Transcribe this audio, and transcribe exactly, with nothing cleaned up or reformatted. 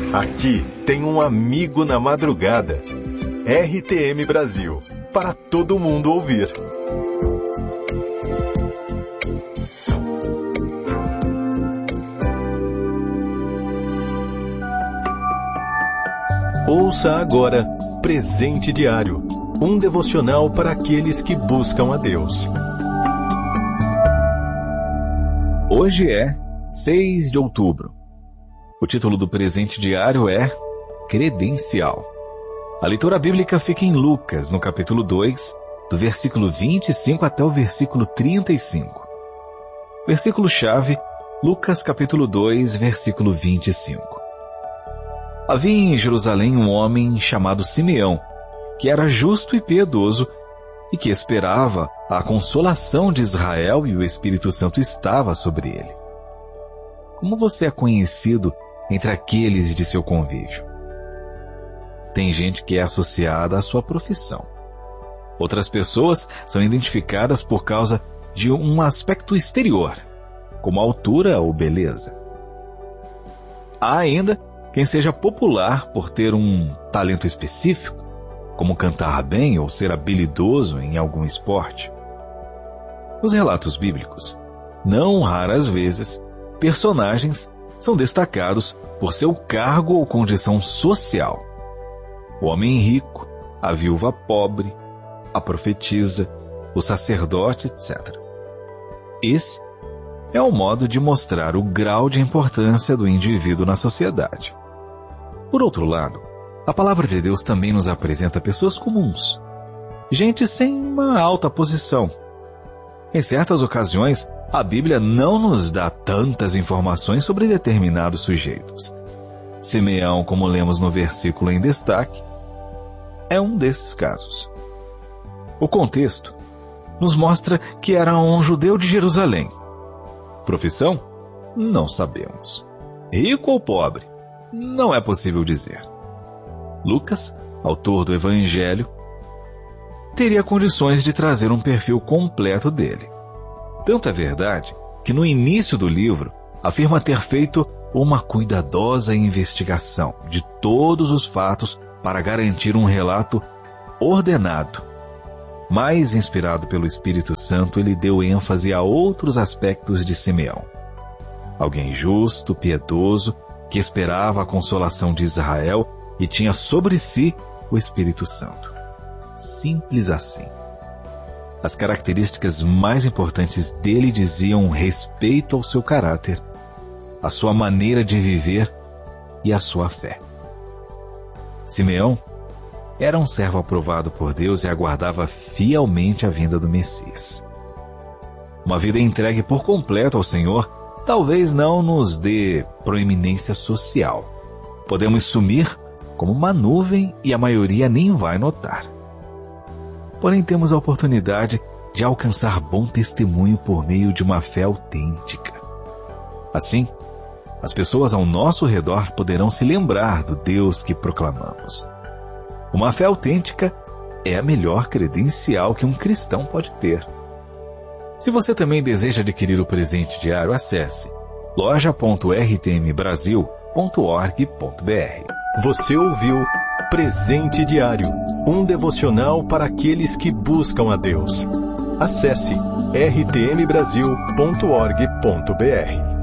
Aqui tem um amigo na madrugada. R T M Brasil, para todo mundo ouvir. Ouça agora Presente Diário, um devocional para aqueles que buscam a Deus. Hoje é seis de outubro. O título do Presente Diário é Credencial. A leitura bíblica fica em Lucas, no capítulo dois, do versículo vinte e cinco até o versículo trinta e cinco. Versículo-chave, Lucas capítulo dois, versículo vinte e cinco. Havia em Jerusalém um homem chamado Simeão, que era justo e piedoso e que esperava a consolação de Israel, e o Espírito Santo estava sobre ele. Como você é conhecido entre aqueles de seu convívio? Tem gente que é associada à sua profissão. Outras pessoas são identificadas por causa de um aspecto exterior, como altura ou beleza. Há ainda quem seja popular por ter um talento específico, como cantar bem ou ser habilidoso em algum esporte. Nos relatos bíblicos, não raras vezes, personagens são destacados por seu cargo ou condição social. O homem rico, a viúva pobre, a profetisa, o sacerdote, etcétera. Esse é o modo de mostrar o grau de importância do indivíduo na sociedade. Por outro lado, a palavra de Deus também nos apresenta pessoas comuns, gente sem uma alta posição. Em certas ocasiões, a Bíblia não nos dá tantas informações sobre determinados sujeitos. Simeão, como lemos no versículo em destaque, é um desses casos. O contexto nos mostra que era um judeu de Jerusalém. Profissão? Não sabemos. Rico ou pobre? Não é possível dizer. Lucas, autor do Evangelho, teria condições de trazer um perfil completo dele. Tanto é verdade que no início do livro afirma ter feito uma cuidadosa investigação de todos os fatos para garantir um relato ordenado. Mais inspirado pelo Espírito Santo, ele deu ênfase a outros aspectos de Simeão. Alguém justo, piedoso, que esperava a consolação de Israel e tinha sobre si o Espírito Santo. Simples assim. As características mais importantes dele diziam respeito ao seu caráter, à sua maneira de viver e à sua fé. Simeão era um servo aprovado por Deus e aguardava fielmente a vinda do Messias. Uma vida entregue por completo ao Senhor talvez não nos dê proeminência social. Podemos sumir como uma nuvem e a maioria nem vai notar. Porém, temos a oportunidade de alcançar bom testemunho por meio de uma fé autêntica. Assim, as pessoas ao nosso redor poderão se lembrar do Deus que proclamamos. Uma fé autêntica é a melhor credencial que um cristão pode ter. Se você também deseja adquirir o presente diário, acesse loja ponto r t m brasil ponto org ponto b r. Você ouviu Presente Diário, um devocional para aqueles que buscam a Deus. Acesse r t m brasil ponto org ponto b r.